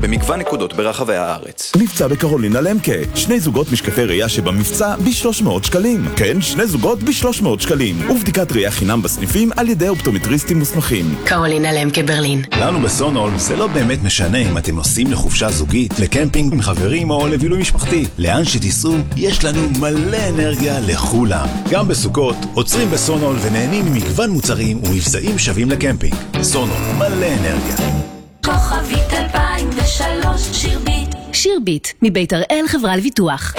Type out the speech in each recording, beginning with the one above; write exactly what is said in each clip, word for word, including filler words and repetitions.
במגוון נקודות ברחבי הארץ. מבצע בקרולינה למקה, שני זוגות משקפי ראייה שבמבצע ב-שלוש מאות שקלים. כן, שני זוגות ב-שלוש מאות שקלים. ובדיקת ראייה חינם בסניפים על ידי אופטומטריסטים מוסמכים. קרולינה למקה ברלין. לנו בסונול זה לא באמת משנה אם אתם נוסעים לחופשה זוגית, לקמפינג עם חברים או לבילוי משפחתי. לאן שתיסעו, יש לנו מלא אנרגיה לכולם. גם בסוכות, עוצרים בסונול ונהנים ממגוון מוצרים ומבצעים שווים לקמפינג. סונול, מלא אנרגיה. כוכבית אלפיים ושלוש שירביט. שירביט, מבית הראל חברה לביטוח.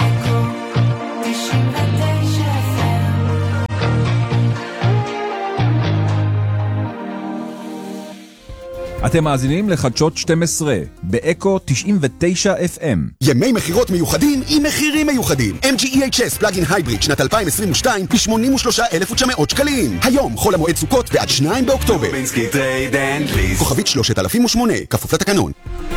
אתם מאזינים לחדשות שתים עשרה, באקו תשעים ותשע אף אם. ימי מחירות מיוחדים עם מחירים מיוחדים. אם ג'י אי אייץ' אס פלאגין הייבריד שנת אלפיים עשרים ושתיים ב-שמונים ושלושה אלף ותשע מאות שקלים. היום חול המועד סוכות ועד שניים באוקטובר. כוכבית שלושת אלפים ושמונה, כפוף לתקנון.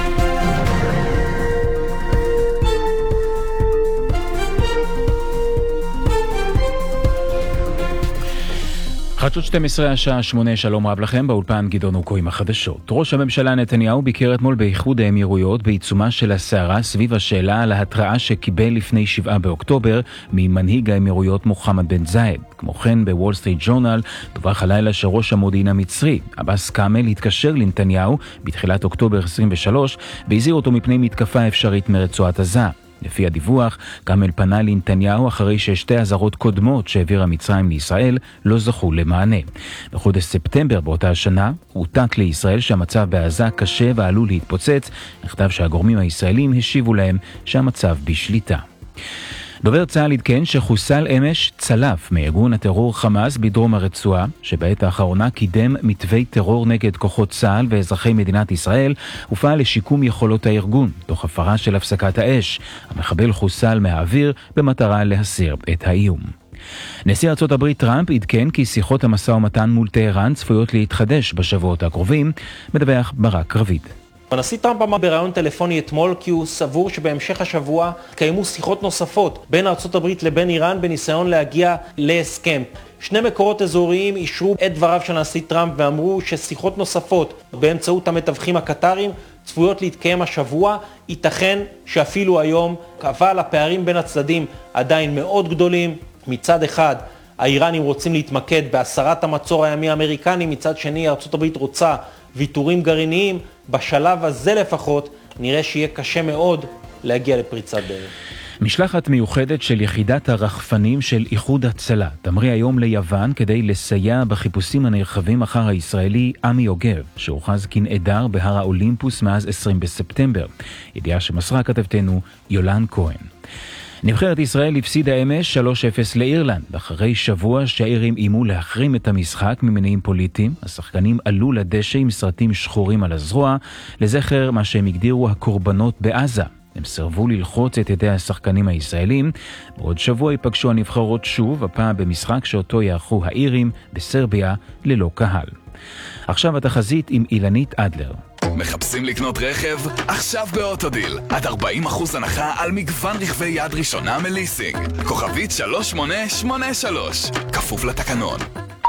חדשות שתים עשרה השעה שמונה, שלום רב לכם, באולפן גדעון אוקו עם החדשות. ראש הממשלה נתניהו ביקר אתמול באיחוד האמירויות בעיצומה של הסערה סביב השאלה על ההתראה שקיבל לפני שבעה באוקטובר ממנהיג האמירויות מוחמד בן זאיד. כמו כן בוול סטריט ג'ורנל דווח הלילה שראש המודיעין המצרי עבאס כאמל התקשר לנתניהו בתחילת אוקטובר עשרים ושלוש והזהיר אותו מפני מתקפה אפשרית מרצועת עזה. לפי הדיווח, כאמל פנה לנתניהו אחרי ששתי אזהרות קודמות שהעבירה מצרים לישראל לא זכו למענה. בחודש ספטמבר באותה השנה, הוטק לישראל שהמצב בעזה קשה ועלול להתפוצץ, נכתב שהגורמים הישראלים השיבו להם שהמצב בשליטה. דובר צה"ל עדכן שחוסל אמש צלף מארגון הטרור חמאס בדרום הרצועה, שבעת האחרונה קידם מתווי טרור נגד כוחות צה"ל ואזרחי מדינת ישראל, ופעל לשיקום יכולות הארגון, תוך הפרה של הפסקת האש. המחבל חוסל מהאוויר במטרה להסיר את האיום. נשיא ארצות הברית טראמפ עדכן כי שיחות המשא ומתן מול טהרן צפויות להתחדש בשבועות הקרובים, מדווח ברק רביד. הנשיא טראמפ אמר בראיון טלפוני אתמול כי הוא סבור שבהמשך השבוע קיימו שיחות נוספות בין ארצות הברית לבין איראן בניסיון להגיע להסכם. שני מקורות אזוריים אישרו את דבריו של הנשיא טראמפ ואמרו ששיחות נוספות באמצעות המתווכים הקטרים צפויות להתקיים השבוע, ייתכן שאפילו היום, אבל הפערים בין הצדדים עדיין מאוד גדולים. מצד אחד האיראנים רוצים להתמקד בהסרת המצור הימי האמריקני, מצד שני ארצות הברית רוצה ויתורים גרעיניים. בשלב הזה לפחות נראה שיהיה קשה מאוד להגיע לפריצת דרך. משלחת מיוחדת של יחידת הרחפנים של איחוד הצלה תמריא היום ליוון כדי לסייע בחיפושים הנרחבים אחר הישראלי עמי יוגב, שהוכרז כנעדר בהר האולימפוס מאז עשרים בספטמבר. ידיעה שמסרה כתבתנו יולן כהן. נבחרת ישראל הפסידה אמש שלוש אפס לאירלנד. אחרי שבוע שהאירים אימו להחרים את המשחק ממניעים פוליטיים, השחקנים עלו לדשא עם סרטים שחורים על הזרוע, לזכר מה שהם הגדירו הקורבנות בעזה. הם סרבו ללחוץ את ידי השחקנים הישראלים. בעוד שבוע ייפגשו הנבחרות שוב, הפעם במשחק שאותו יערכו האירים בסרביה ללא קהל. עכשיו התחזית עם אילנית אדלר. מחפשים לקנות רכב? עכשיו באוטודיל. עד ארבעים אחוז הנחה על מגוון רכבי יד ראשונה מליסינג. כוכבית שלוש שמונה שמונה שלוש. כפוף לתקנון.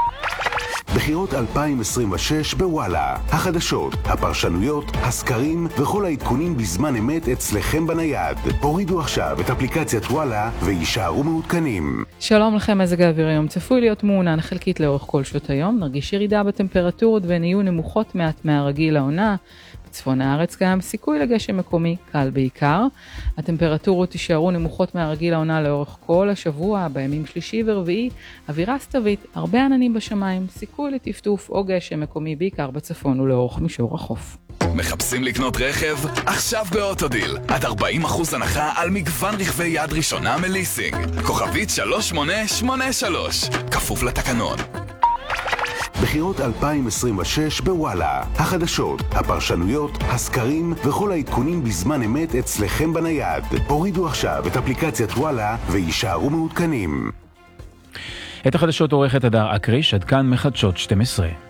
בחירות אלפיים עשרים ושש בוואלה. החדשות, הפרשנויות, הסקרים וכל העדכונים בזמן אמת אצלכם בנייד. הורידו עכשיו את אפליקציית וואלה וישארו מעודכנים. שלום לכם, מזג האוויר היום צפוי להיות מעונן חלקית לאורך כל שעות היום. נרגיש ירידה בטמפרטורות והן יהיו נמוכות מעט מהרגיל לעונה. בצפון הארץ קיים סיכוי לגשם מקומי, קל בעיקר. הטמפרטורות תישארו נמוכות מהרגיל העונה לאורך כל השבוע, בימים שלישי ורביעי, אווירה סתווית, הרבה עננים בשמיים, סיכוי לטפטוף או גשם מקומי בעיקר בצפון ולאורך מישור החוף. מחפשים לקנות רכב? עכשיו באוטודיל. עד ארבעים אחוז הנחה על מגוון רכבי יד ראשונה מליסינג. כוכבית שלוש שמונה שמונה שלוש. כפוף לתקנון. בחירות אלפיים עשרים ושש בוואלה. החדשות, הפרשנויות, הסקרים וכל העדכונים בזמן אמת אצלכם בנייד. הורידו עכשיו את אפליקציית וואלה וישארו מעודכנים. את החדשות עורכת הדר אקריש, עד כאן מחדשות שתים עשרה.